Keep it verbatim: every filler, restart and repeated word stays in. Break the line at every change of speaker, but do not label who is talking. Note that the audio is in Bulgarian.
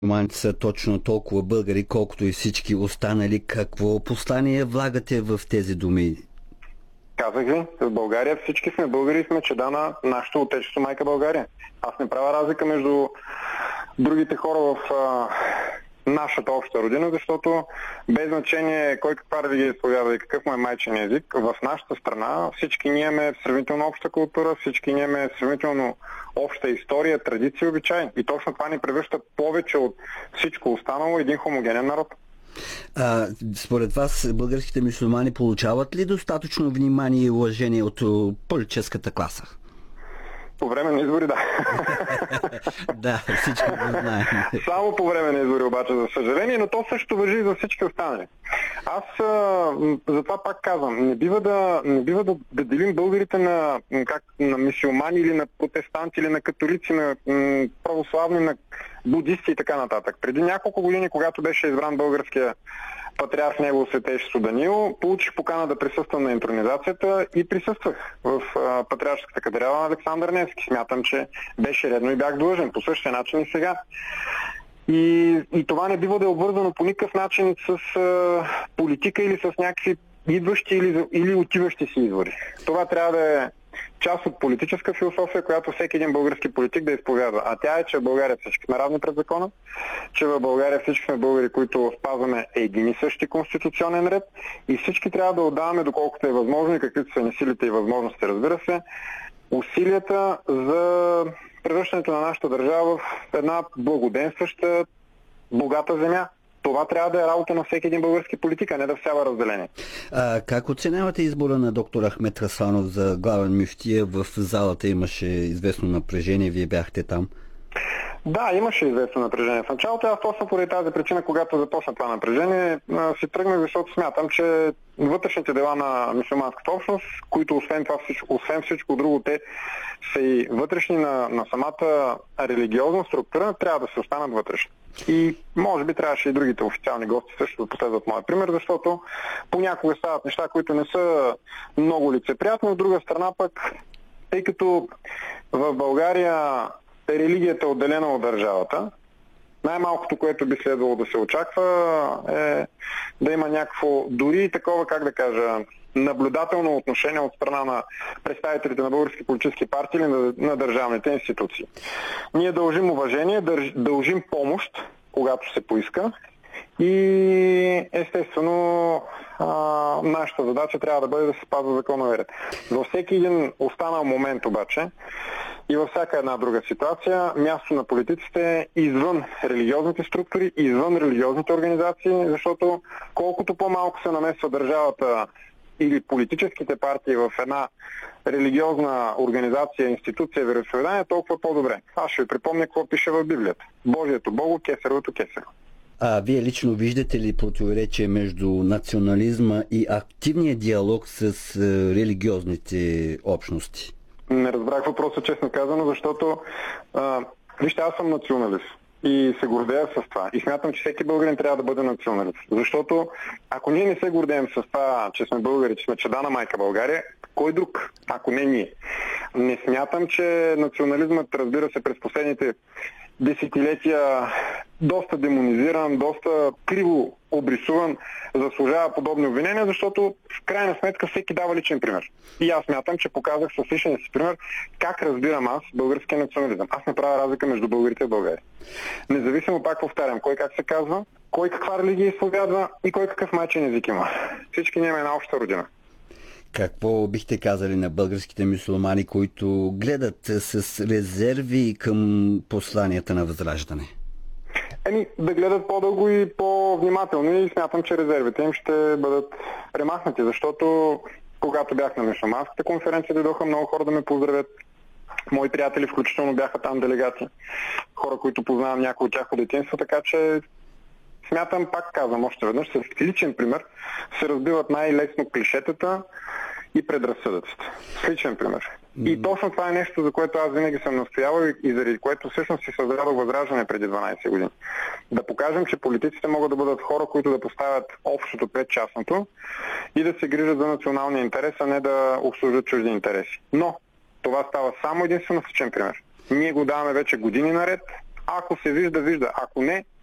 Мусулманите са точно толкова българи, колкото и всички останали. Какво послание влагате в тези думи?
Казах ви, в България всички сме българи и сме чеда на нашето отечество майка България. Аз не правя разлика между другите хора в а, нашата обща родина, защото без значение кой каква религия изповяда и какъв му е майчин език, в нашата страна всички ние имаме сравнително обща култура, всички ние имаме сравнително обща история, традиции и обичаи. И точно това ни превръща повече от всичко останало един хомогенен народ.
А, според вас българските мюсюлмани получават ли достатъчно внимание и уважение от политическата класа?
По време на избори, да.
Да, всички го знаем.
Само по време на избори обаче, за съжаление, но то също важи и за всички останали. Аз а, затова пак казвам, не бива да, не бива да, да делим българите на, как, на мюсюлмани или на протестанти, или на католици, на м, православни, на будисти и така нататък. Преди няколко години, когато беше избран българския патриарх Негово Светейшество Даниил, получих покана да присъствам на интронизацията и присъствах в а, патриаршската кадрала на Александър Невски. Смятам, че беше редно и бях длъжен по същия начин и сега. И, и това не бива да е обвързано по никакъв начин с а, политика или с някакви идващи или, или отиващи си избори. Това трябва да е част от политическа философия, която всеки един български политик да изповядва. А тя е, че в България всички сме равни пред закона, че в България всички сме българи, които спазваме един и същи конституционен ред и всички трябва да отдаваме, доколкото е възможно и каквито са ни силите и възможности, разбира се, усилията за превръщането на нашата държава в една благоденстваща, богата земя. Това трябва да е работа на всеки един български политик, а не да всява разделение.
А, как оценявате избора на доктор Ахмед Хасанов за главен мюфтия? В залата имаше известно напрежение, вие бяхте там.
Да, имаше известно напрежение в началото. Аз точно поради тази причина, когато започна това напрежение, си тръгнах, защото смятам, че вътрешните дела на мюсюлманската общност, които освен това, освен всичко друго, те са и вътрешни на, на самата религиозна структура, трябва да се останат вътрешни. И може би трябваше и другите официални гости също да последват моя пример, защото понякога стават неща, които не са много лицеприятни, от друга страна пък, тъй като в България религията е отделена от държавата, най-малкото, което би следвало да се очаква е да има някакво, дори такова, как да кажа, наблюдателно отношение от страна на представителите на български политически партии или на, на държавните институции. Ние дължим уважение, държ, дължим помощ, когато се поиска и естествено а, нашата задача трябва да бъде да се спазва законовия ред. За всеки един останал момент обаче и във всяка една друга ситуация, място на политиците е извън религиозните структури, извън религиозните организации, защото колкото по-малко се намесва държавата или политическите партии в една религиозна организация, институция, вероизповедание, толкова по-добре. Аз ще ви припомня какво пише в Библията. Божието Богу, кесаревото кесарево.
А вие лично виждате ли противоречие между национализма и активния диалог с религиозните общности?
Не разбрах въпроса, честно казано, защото а, вижте, аз съм националист и се гордея с това. И смятам, че всеки българин трябва да бъде националист. Защото ако ние не се гордеем с това, че сме българи, че сме чеда на майка България, кой друг, ако не ние? Не смятам, че национализмът, разбира се, през последните десетилетия доста демонизиран, доста криво обрисуван, заслужава подобни обвинения, защото в крайна сметка всеки дава личен пример. И аз смятам, че показах с личния си пример как разбирам аз българския национализъм. Аз не правя разлика между българите в България. Независимо, пак повтарям, кой как се казва, кой каква религия изповядва и кой какъв майчин език има. Всички ние имаме една обща родина.
Какво бихте казали на българските мюсюлмани, които гледат с резерви към посланията на Възраждане?
Еми, да гледат по-дълго и по-внимателно и смятам, че резервите им ще бъдат премахнати, защото когато бях на мюсюлманската конференция, дойдоха много хора да ме поздравят. Мои приятели включително бяха там делегати. Хора, които познавам някои от тях от детинство, така че смятам, пак казвам още веднъж, с личен пример се разбиват най-лесно клишетата и предразсъдъците. С личен пример. Mm-hmm. И точно това е нещо, за което аз винаги съм настоявал и, и заради което всъщност си създадох Възраждане преди дванайсет години. Да покажем, че политиците могат да бъдат хора, които да поставят общото пред частното и да се грижат за националния интерес, а не да обслужват чужди интереси. Но това става само единствено с личен пример. Ние го даваме вече години наред, Ако се вижда, вижда. Ако не,